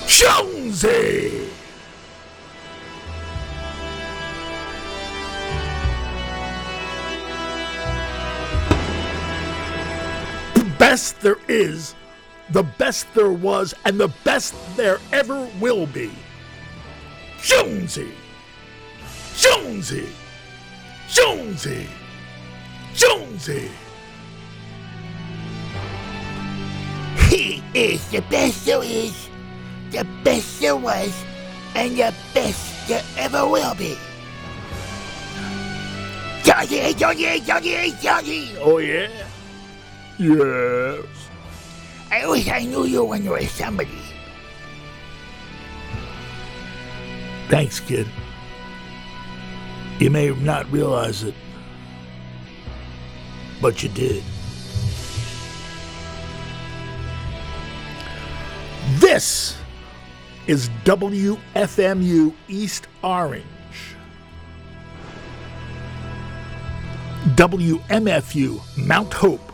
Jonesy! The best there is, the best there was, and the best there ever will be. Jonesy! Jonesy! Jonesy! Jonesy! He is the best there is, the best there was, and the best there ever will be. Jonesy, Jonesy, Jonesy, Jonesy! Oh, yeah? Yes. I wish I knew you when you were somebody. Thanks, kid. You may not realize it, but you did. This is WFMU East Orange. WMFU Mount Hope.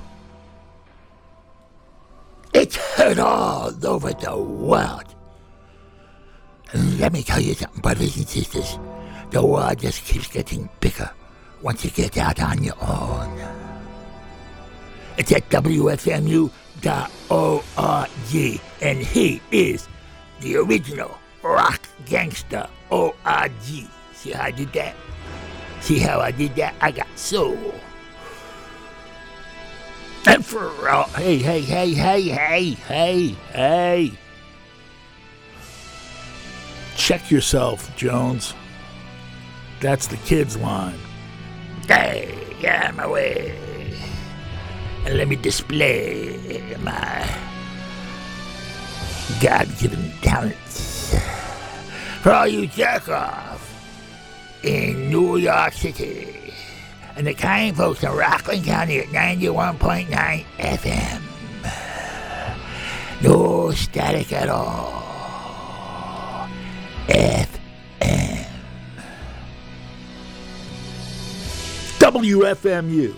It's heard all over the world. And let me tell you something, brothers and sisters. The world just keeps getting bigger once you get out on your own. It's at WFMU.org, and he is the original rock gangster ORG. See how I did that? See how I did that? I got soul. And for hey. Check yourself, Jones. That's the kids' line. Hey, get out of my way. And let me display my God-given talents for all you jerk-off in New York City and the kind folks in Rockland County at 91.9 FM. No static at all. FM. WFMU.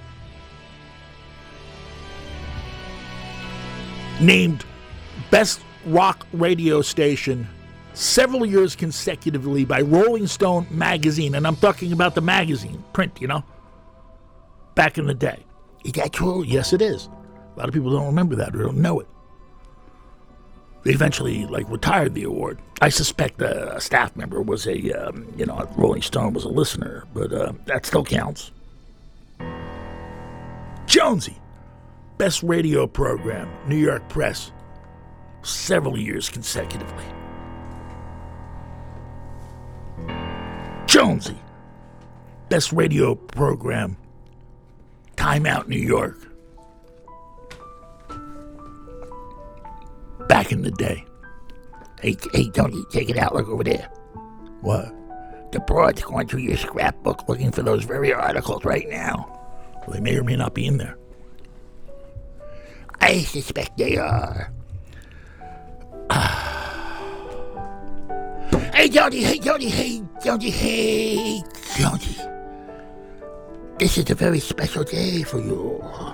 Named Best Rock Radio Station several years consecutively by Rolling Stone magazine. And I'm talking about the magazine, print, you know, back in the day. Is that true? Yes, it is. A lot of people don't remember that or don't know it. They eventually, retired the award. I suspect a staff member was Rolling Stone was a listener, but that still counts. Jonesy. Best radio program, New York Press, several years consecutively. Jonesy, best radio program, Time Out New York. Back in the day. Hey, Tony, take it out. Look over there. What? The broad's going through your scrapbook looking for those very articles right now. Well, they may or may not be in there. I suspect they are. Hey, Jonesy. This is a very special day for you.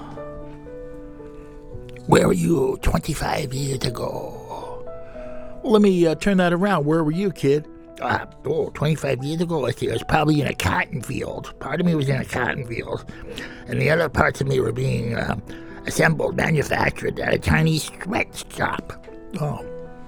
Where were you 25 years ago? Well, let me turn that around. Where were you, kid? 25 years ago, I think I was probably in a cotton field. Part of me was in a cotton field, and the other parts of me were being assembled, manufactured at a Chinese sweat shop. Oh.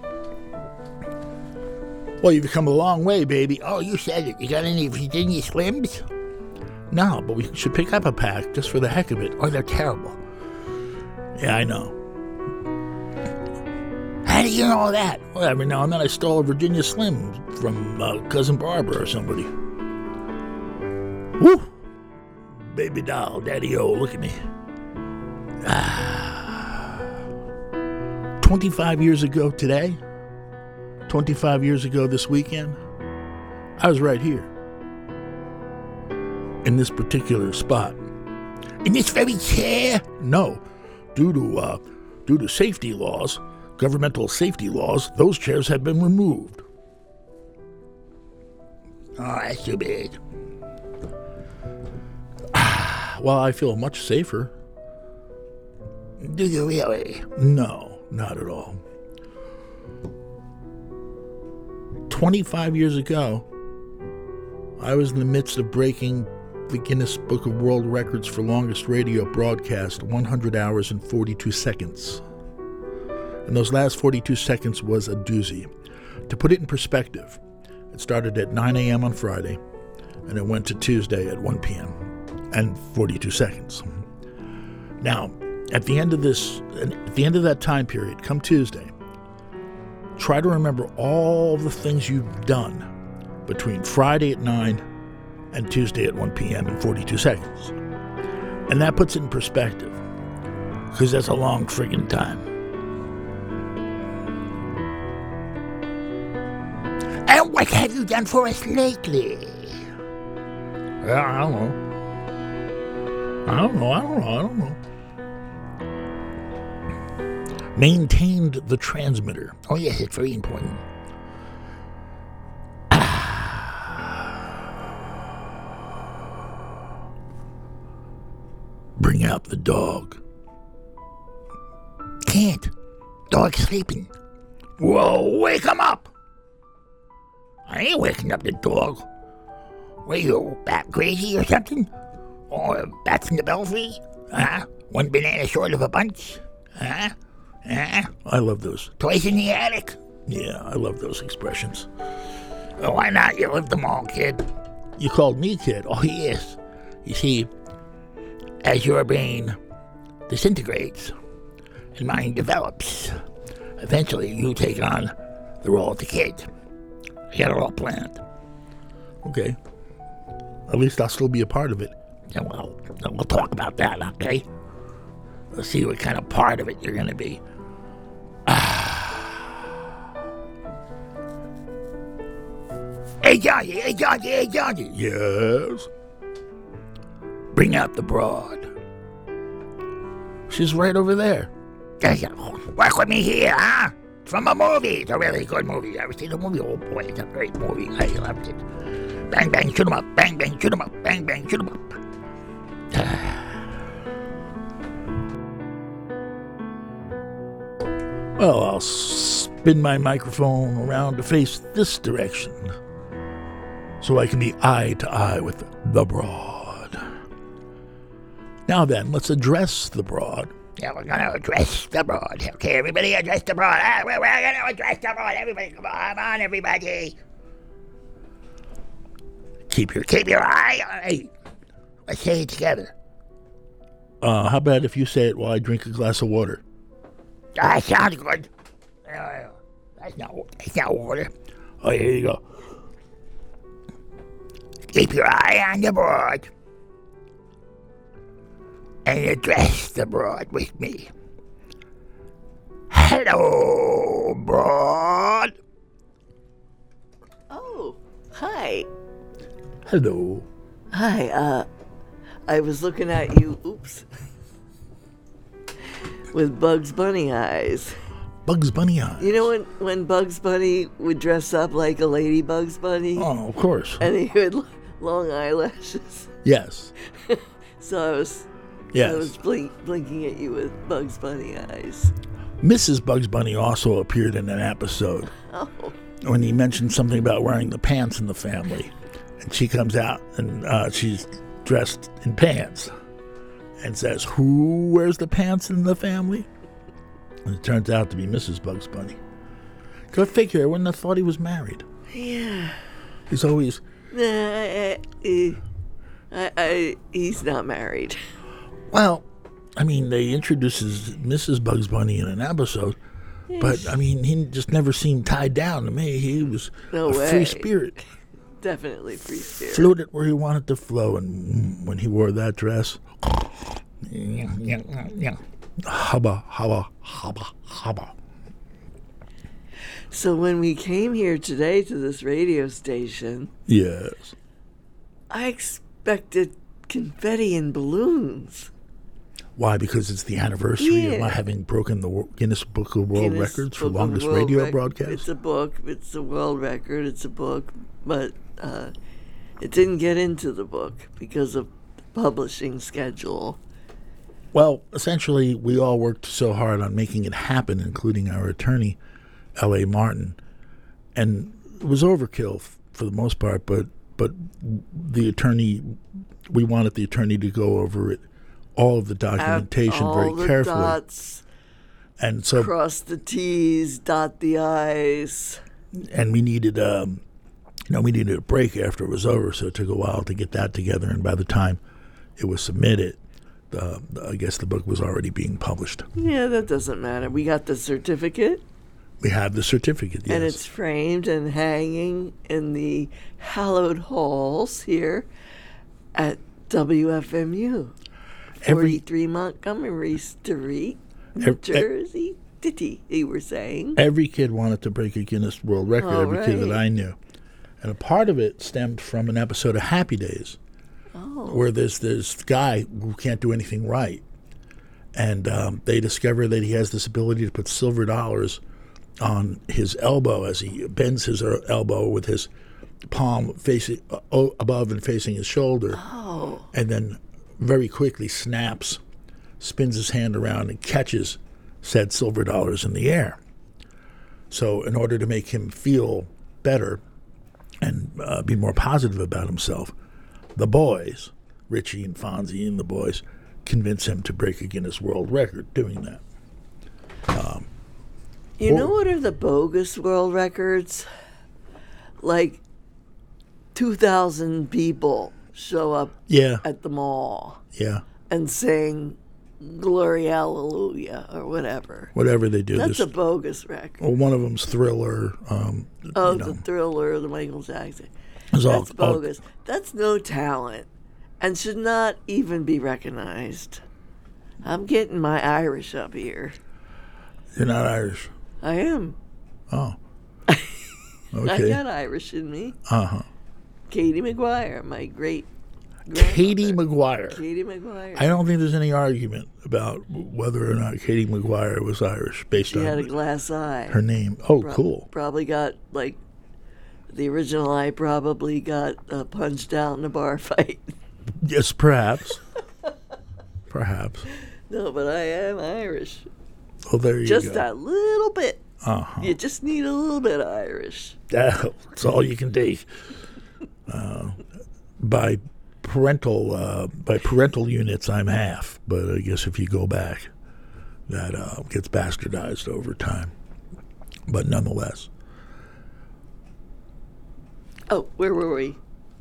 Well, you've come a long way, baby. Oh, you said it. You got any Virginia Slims? No, but we should pick up a pack just for the heck of it. Oh, they're terrible. Yeah, I know. How do you know that? Well, every now and then I stole a Virginia Slim from Cousin Barbara or somebody. Woo! Baby doll, daddy-o, look at me. 25 years ago today, 25 years ago this weekend, I was right here. In this particular spot. In this very chair? No. Due to safety laws, governmental safety laws, those chairs have been removed. Oh, that's too bad. Well, I feel much safer. Do you really? No, not at all. 25 years ago, I was in the midst of breaking the Guinness Book of World Records for longest radio broadcast, 100 hours and 42 seconds. And those last 42 seconds was a doozy. To put it in perspective, it started at 9 a.m. on Friday, and it went to Tuesday at 1 p.m. and 42 seconds. Now, at the end of that time period, come Tuesday, try to remember all the things you've done between Friday at 9 and Tuesday at 1 p.m. and 42 seconds. And that puts it in perspective, because that's a long friggin' time. And what have you done for us lately? I don't know. Maintained the transmitter. Oh, yes, it's very important. Bring out the dog. Can't. Dog's sleeping. Whoa, wake him up! I ain't waking up the dog. What are you, bat crazy or something? Or bats in the belfry? Huh? One banana short of a bunch? Huh? I love those. Toys in the attic? Yeah, I love those expressions. Oh, why not? You lived them all, kid. You called me kid? Oh, yes. You see, as your brain disintegrates and mine develops, eventually you take on the role of the kid. I got it all planned. Okay. At least I'll still be a part of it. Yeah, well, we'll talk about that, okay? Let's see what kind of part of it you're going to be. Hey, Johnny. Yes? Bring out the broad. She's right over there. Work with me here, huh? From a movie. It's a really good movie. Ever seen the movie? Oh, boy, it's a great movie. I loved it. Bang, bang, shoot 'em up. Bang, bang, shoot 'em up. Bang, bang, shoot 'em up. Well, I'll spin my microphone around to face this direction so I can be eye to eye with the broad. Now then, let's address the broad. Yeah, we're going to address the broad. Okay, everybody address the broad. We're going to address the broad. Everybody, come on, everybody. Keep your eye on it. Let's say it together. How about if you say it while I drink a glass of water? Sounds good. That's not water. Oh, here you go. Keep your eye on the broad. And address the broad with me. Hello, broad. Oh, hi. Hello. Hi, I was looking at you, with Bugs Bunny eyes. Bugs Bunny eyes. You know when Bugs Bunny would dress up like a lady Bugs Bunny? Oh, of course. And he had long eyelashes. Yes. So I was blinking at you with Bugs Bunny eyes. Mrs. Bugs Bunny also appeared in an episode. Oh. When he mentioned something about wearing the pants in the family. And she comes out and she's dressed in pants and says, "Who wears the pants in the family?" And it turns out to be Mrs. Bugs Bunny. Go figure, I wouldn't have thought he was married. Yeah. He's always... He's not married. Well, I mean, they introduces Mrs. Bugs Bunny in an episode, but, I mean, he just never seemed tied down to me. He was free spirit. Definitely free spirit. Floated where he wanted to flow, and when he wore that dress, hubba, hubba, hubba, hubba. So when we came here today to this radio station, Yes. I expected confetti and balloons. Why? Because it's the anniversary of my having broken the Guinness Book of World Records for longest radio broadcast? It's a book. It's a world record. It's a book. But it didn't get into the book because of the publishing schedule. Well, essentially, we all worked so hard on making it happen, including our attorney, L.A. Martin. And it was overkill for the most part, but the attorney, we wanted the attorney to go over it, all of the documentation very carefully. Dots, and so cross the T's, dot the I's. And we needed we needed a break after it was over, so it took a while to get that together. And by the time it was submitted, I guess the book was already being published. Yeah, that doesn't matter. We got the certificate. We have the certificate, yes. And it's framed and hanging in the hallowed halls here at WFMU. 43 Montgomery Street, New Jersey. Titty, you were saying. Every kid wanted to break a Guinness World Record, every kid that I knew. And a part of it stemmed from an episode of Happy Days, where there's this guy who can't do anything right. And they discover that he has this ability to put silver dollars on his elbow as he bends his elbow with his palm facing above and facing his shoulder. Oh. And then very quickly snaps, spins his hand around and catches said silver dollars in the air. So in order to make him feel better and be more positive about himself, the boys, Richie and Fonzie and the boys, convince him to break a Guinness World Record doing that. You know what are the bogus world records? Like 2,000 people show up at the mall and sing Glory Hallelujah or whatever. Whatever they do. That's a bogus record. Well, one of them's Thriller. The Thriller, the Michael Jackson. That's bogus. That's no talent and should not even be recognized. I'm getting my Irish up here. You're not Irish. I am. Oh. Okay. I got Irish in me. Uh-huh. Katie McGuire, my great Katie McGuire. Katie McGuire. I don't think there's any argument about whether or not Katie McGuire was Irish based on she had a glass eye. Her name. Oh, cool. Probably got, like, the original eye probably got punched out in a bar fight. Yes, perhaps. Perhaps. No, but I am Irish. Oh, there you just go. Just a little bit. Uh-huh. You just need a little bit of Irish. That's all you can take. By parental units, I'm half. But I guess if you go back, that gets bastardized over time. But nonetheless. Oh, where were we?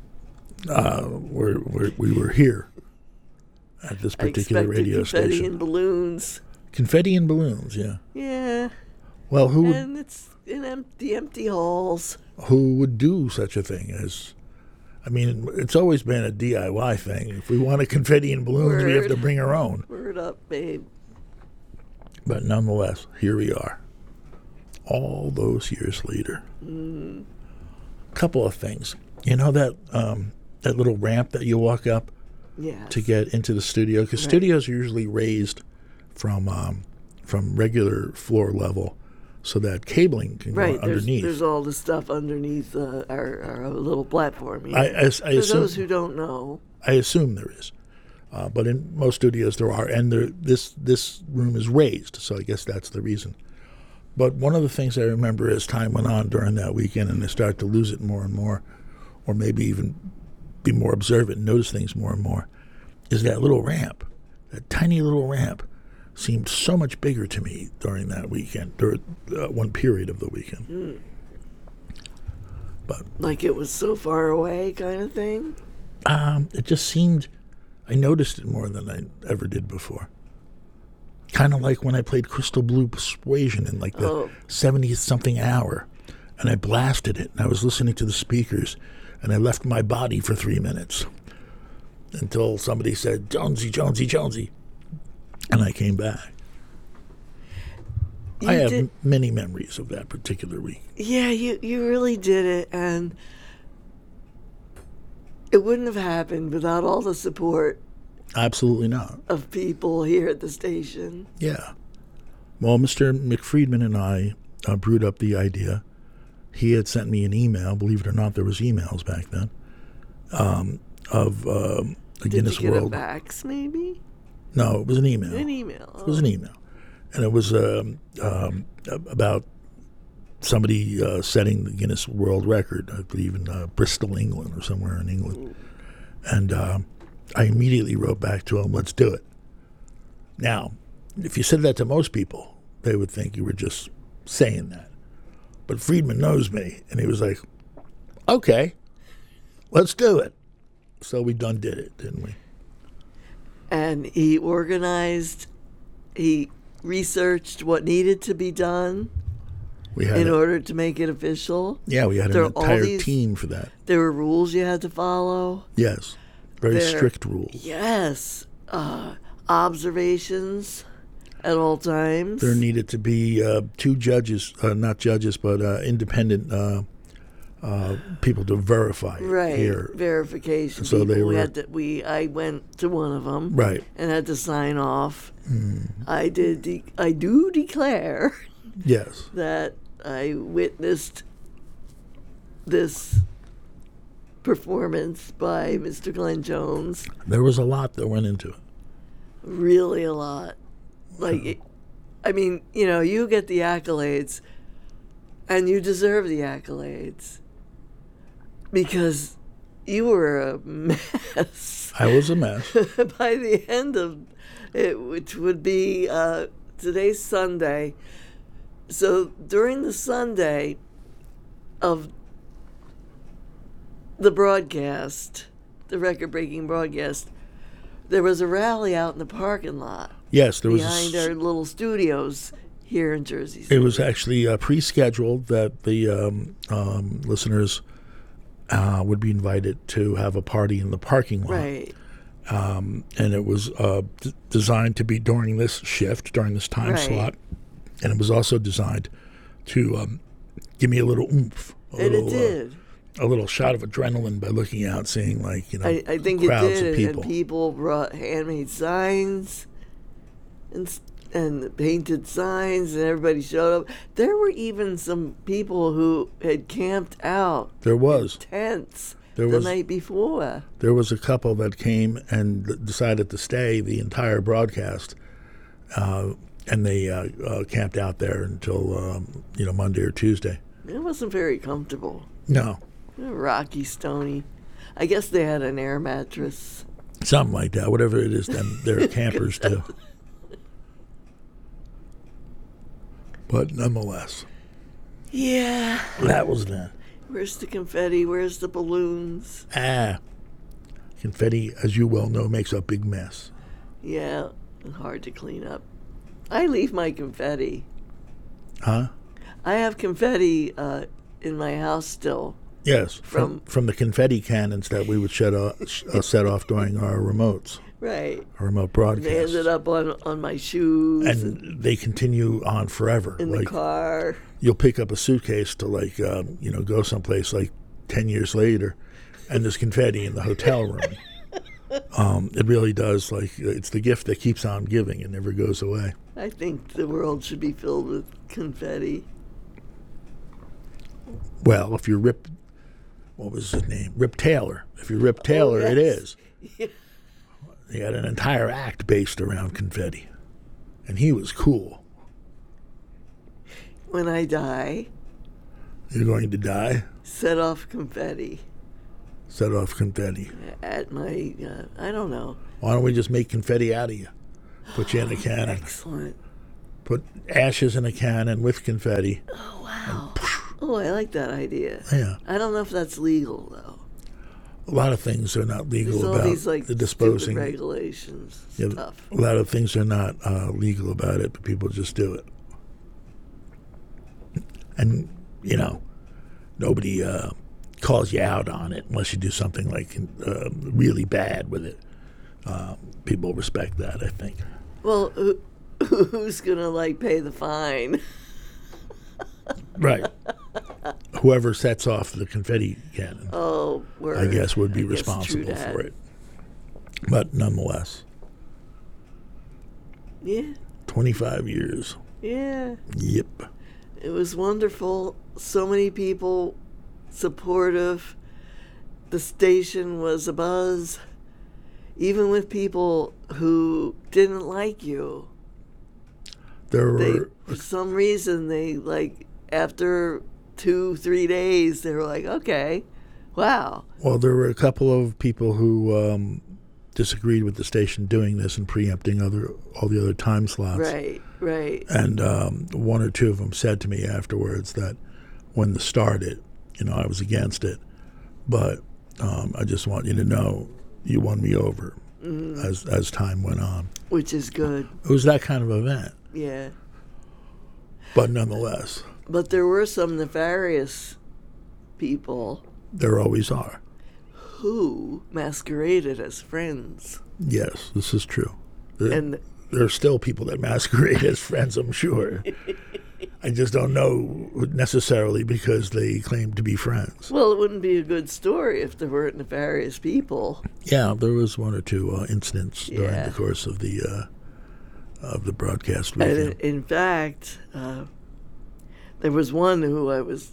We were here at this particular radio confetti station. And balloons. Confetti and balloons, yeah. Yeah. Well, and it's in the empty halls. Who would do such a thing as? I mean, it's always been a DIY thing. If we want a confetti and balloons, we have to bring our own. Word up, babe. But nonetheless, here we are, all those years later. Couple of things. You know that little ramp that you walk up to get into the studio? Because studios are usually raised from regular floor level so that cabling can go underneath. There's all the stuff underneath our little platform. I For assume, those who don't know. I assume there is. But in most studios there are. And this room is raised, so I guess that's the reason. But one of the things I remember as time went on during that weekend and I started to lose it more and more, or maybe even be more observant and notice things more and more, is that little ramp. That tiny little ramp seemed so much bigger to me during that weekend, during one period of the weekend. But like it was so far away kind of thing? It just seemed, I noticed it more than I ever did before. Kind of like when I played Crystal Blue Persuasion in like the 70-something hour, and I blasted it, and I was listening to the speakers, and I left my body for 3 minutes until somebody said, Jonesy, Jonesy, Jonesy, and I came back. I have many memories of that particular week. Yeah, you really did it, and it wouldn't have happened without all the support. Absolutely not. Of people here at the station. Yeah. Well, Mr. McFriedman and I brewed up the idea. He had sent me an email. Believe it or not, there was emails back then. Of a Guinness World. Did you get a fax, maybe? No, it was an email. An email. It was an email. And it was about somebody setting the Guinness World Record, I believe in Bristol, England, or somewhere in England. And I immediately wrote back to him, let's do it. Now, if you said that to most people, they would think you were just saying that. But Friedman knows me, and he was like, okay, let's do it. So we done did it, didn't we? And he organized, he researched what needed to be done in order to make it official. Yeah, we had an entire team for that. There were rules you had to follow. Yes, very strict rules. Yes, observations at all times. There needed to be two judges, not judges, but independent people to verify here. Verification. So people. they were. I went to one of them. Right. And had to sign off. I do declare. Yes. That I witnessed this performance by Mr. Glenn Jones. There was a lot that went into it. Really a lot. Like, I mean, you know, you get the accolades, and you deserve the accolades because you were a mess. I was a mess. By the end of it, which would be today's Sunday. So during the Sunday of the broadcast, the record-breaking broadcast, there was a rally out in the parking lot. Yes, there was behind our little studios here in Jersey City. It was actually pre-scheduled that the listeners would be invited to have a party in the parking lot. Right. And it was designed to be during this shift, during this time slot. And it was also designed to give me a little oomph. It did. A little shot of adrenaline by looking out, seeing, like, you know, I think crowds it did, of people. And people brought handmade signs and painted signs, and everybody showed up. There were even some people who had camped out. There was. In tents the night before. There was a couple that came and decided to stay the entire broadcast, and they camped out there until, Monday or Tuesday. It wasn't very comfortable. No. Rocky, stony. I guess they had an air mattress. Something like that. Whatever it is, then their campers do. But nonetheless. Yeah. That was that. Where's the confetti? Where's the balloons? Confetti, as you well know, makes a big mess. Yeah, hard to clean up. I leave my confetti. Huh? I have confetti in my house still. Yes, from the confetti cannons that we would set off during our remotes. Right. Our remote broadcast. They ended up on my shoes. And they continue on forever. In the car. You'll pick up a suitcase to, go someplace like 10 years later, and there's confetti in the hotel room. It really does. It's the gift that keeps on giving. It never goes away. I think the world should be filled with confetti. Well, if you're what was his name? Rip Taylor. If you're Rip Taylor, yes. It is. Yeah. He had an entire act based around confetti. And he was cool. When I die. You're going to die? Set off confetti. Set off confetti. At my, I don't know. Why don't we just make confetti out of you? Put you in a cannon. Excellent. Put ashes in a cannon with confetti. Oh, wow. Oh, I like that idea. Yeah. I don't know if that's legal, though. A lot of things are not legal There's about all these, the disposing. Regulations stuff. A lot of things are not legal about it, but people just do it. And, nobody calls you out on it unless you do something really bad with it. People respect that, I think. Well, who's going to, pay the fine? Right. Whoever sets off the confetti cannon, I guess, would be responsible for it. But nonetheless. Yeah. 25 years. Yeah. Yep. It was wonderful. So many people supportive. The station was abuzz. Even with people who didn't like you. For some reason, they, after 2-3 days, they were like, okay, wow. Well, there were a couple of people who disagreed with the station doing this and preempting all the other time slots. Right, right. And one or two of them said to me afterwards that when this started, I was against it. But I just want you to know you won me over as time went on. Which is good. It was that kind of event. Yeah. But nonetheless. But there were some nefarious people. There always are. Who masqueraded as friends. Yes, this is true. And there are still people that masquerade as friends, I'm sure. I just don't know necessarily because they claim to be friends. Well, it wouldn't be a good story if there weren't nefarious people. Yeah, there was one or two incidents during Yeah. the course of the broadcast weekend. And in fact, there was one who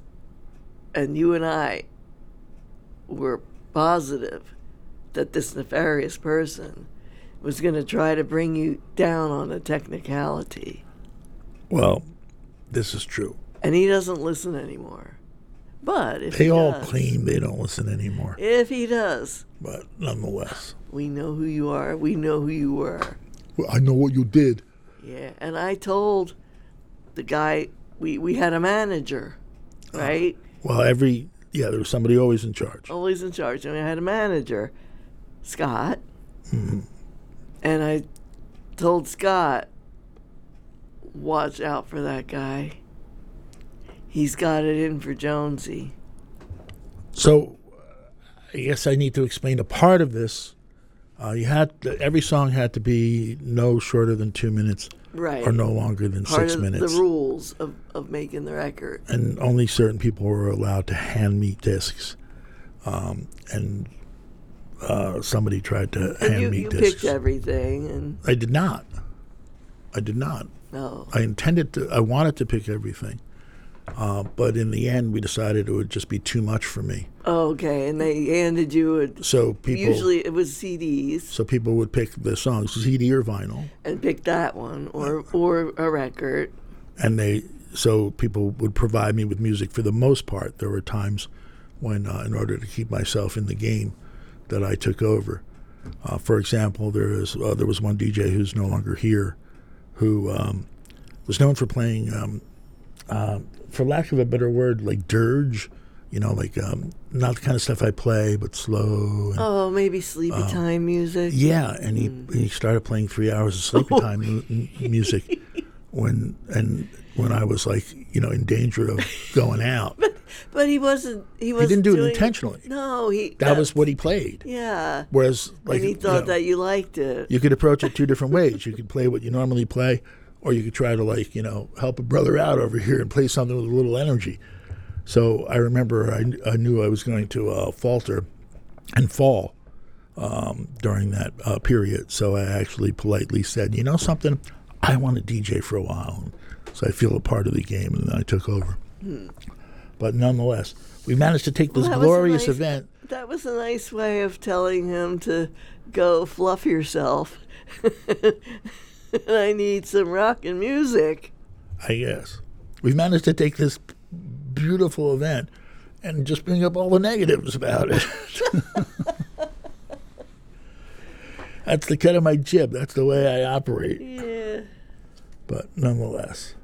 and you and I were positive that this nefarious person was going to try to bring you down on a technicality. Well, this is true. And he doesn't listen anymore. But if They he all does, claim they don't listen anymore. if he does, But nonetheless. we know who you are. We know who you were. Well, I know what you did. Yeah, and I told the guy, we had a manager, right? Well, there was somebody always in charge. Always in charge. And I had a manager, Scott. Mm-hmm. And I told Scott, watch out for that guy. He's got it in for Jonesy. So I guess I need to explain a part of this. Every song had to be no shorter than 2 minutes, Right. or no longer than Part 6 of minutes. the rules of making the record. And only certain people were allowed to hand me discs. And somebody tried to And hand me you discs. picked everything, and I did not. no. I wanted to pick everything. But in the end, we decided it would just be too much for me. Oh, okay, and they handed you So people, usually it was CDs, so people would pick the songs, CD or vinyl, and pick that one or a record. and so people would provide me with music for the most part. There were times when, in order to keep myself in the game, that I took over. For example, there was one DJ who's no longer here, who was known for playing, for lack of a better word, like dirge. Not the kind of stuff I play, but slow. And, Oh, maybe sleepy time music. yeah, and he started playing 3 hours of sleepy time music when I was in danger of going out. But he wasn't. He didn't do it doing intentionally. No, That was what he played. Yeah. Whereas, And he thought that you liked it. you could approach it two different ways. You could play what you normally play, or you could try to help a brother out over here and play something with a little energy. So I remember I knew I was going to falter and fall during that period. So I actually politely said, you know something, I want to DJ for a while. So I feel a part of the game, and then I took over. But nonetheless, we managed to take this Well, that was a glorious nice- event. That was a nice way of telling him to go fluff yourself. And I need some rockin' music. I guess. We managed to take this beautiful event and just bring up all the negatives about it. That's the cut of my jib. That's the way I operate. Yeah. But nonetheless.